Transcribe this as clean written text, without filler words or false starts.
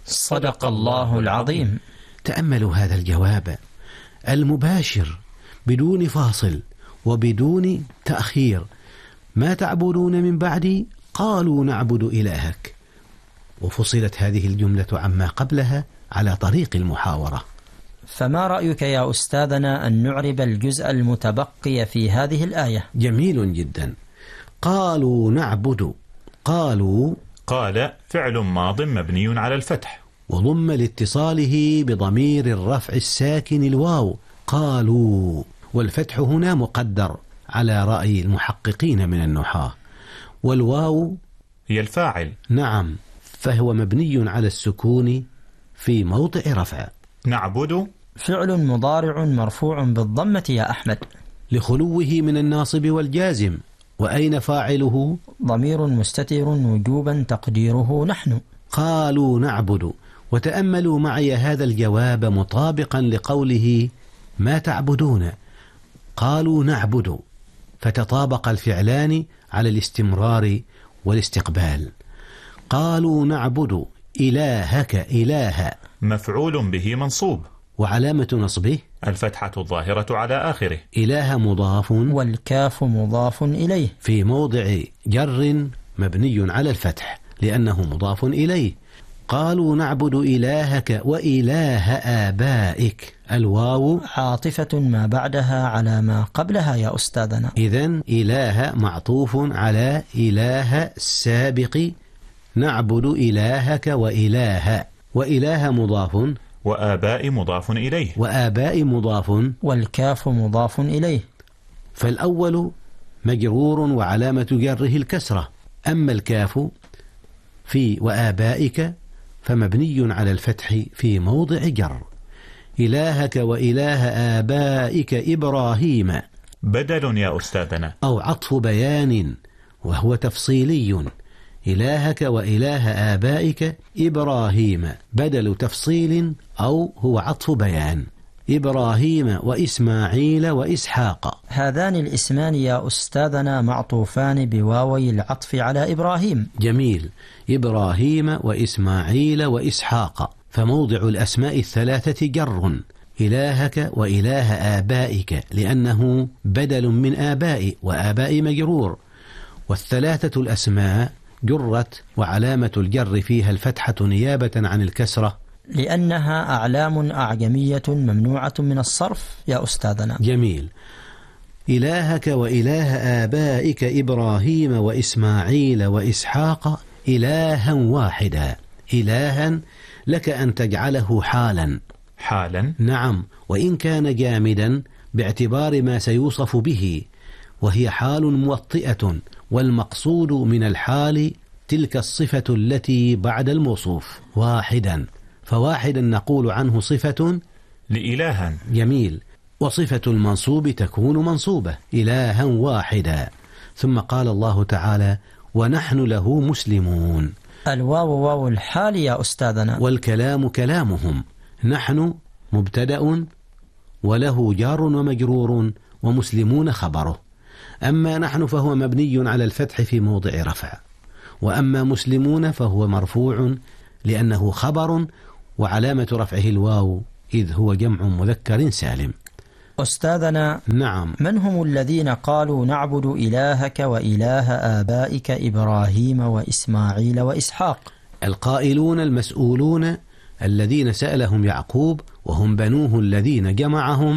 صدق الله العظيم. تأملوا هذا الجواب المباشر بدون فاصل وبدون تأخير. ما تعبدون من بعدي؟ قالوا نعبد إلهك. وفصلت هذه الجملة عما قبلها على طريق المحاورة. فما رأيك يا أستاذنا أن نعرب الجزء المتبقي في هذه الآية؟ جميل جدا. قالوا نعبد. قالوا قال فعل ماض مبني على الفتح وضم لاتصاله بضمير الرفع الساكن الواو قالوا، والفتح هنا مقدر على رأي المحققين من النحاة، والواو هي الفاعل. نعم، فهو مبني على السكون في موضع رفع. نعبد فعل مضارع مرفوع بالضمة يا أحمد لخلوه من الناصب والجازم. وأين فاعله؟ ضمير مستتر وجوبا تقديره نحن. قالوا نعبد. وتأملوا معي هذا الجواب مطابقا لقوله ما تعبدون. قالوا نعبد، فتطابق الفعلان على الاستمرار والاستقبال. قالوا نعبد إلهك. إله مفعول به منصوب، وعلامة نصبه الفتحة الظاهرة على آخره. إله مضاف والكاف مضاف إليه في موضع جر مبني على الفتح لأنه مضاف إليه. قالوا نعبد إلهك وإله آبائك. الواو عاطفة ما بعدها على ما قبلها يا أستاذنا. إذن إله معطوف على إله السابق. نعبد إلهك وإله مضاف وآباء مضاف إليه. وآباء مضاف والكاف مضاف إليه. فالأول مجرور وعلامة جره الكسرة. أما الكاف في وآبائك فمبني على الفتح في موضع جر. إلهك وإله آبائك إبراهيم بدل يا أستاذنا، أو عطف بيان وهو تفصيلي. إلهك وإله آبائك إبراهيم بدل تفصيل أو هو عطف بيان. إبراهيم وإسماعيل وإسحاق. هذان الاسمان يا أستاذنا معطوفان بواوي العطف على إبراهيم. جميل. إبراهيم وإسماعيل وإسحاق، فموضع الأسماء الثلاثة جر. إلهك وإله آبائك لأنه بدل من آباء، وآباء مجرور. والثلاثة الأسماء جرت وعلامة الجر فيها الفتحة نيابة عن الكسرة لأنها أعلام أعجمية ممنوعة من الصرف يا أستاذنا. جميل. إلهك وإله آبائك إبراهيم وإسماعيل وإسحاق إلها واحدا. إلها لك أن تجعله حالا. حالا؟ نعم، وإن كان جامدا باعتبار ما سيوصف به، وهي حال موطئة، والمقصود من الحال تلك الصفة التي بعد الموصوف. واحدا، فواحدا نقول عنه صفة لإلها. جميل. وصفة المنصوب تكون منصوبة إلها واحدا. ثم قال الله تعالى ونحن له مسلمون. الواو واو الحال يا أستاذنا. والكلام كلامهم. نحن مبتدأ وله جار ومجرور ومسلمون خبره. أما نحن فهو مبني على الفتح في موضع رفع، وأما مسلمون فهو مرفوع لأنه خبر وعلامة رفعه الواو إذ هو جمع مذكر سالم. أستاذنا، نعم، من هم الذين قالوا نعبد إلهك وإله آبائك إبراهيم وإسماعيل وإسحاق؟ القائلون المسؤولون الذين سألهم يعقوب وهم بنوه الذين جمعهم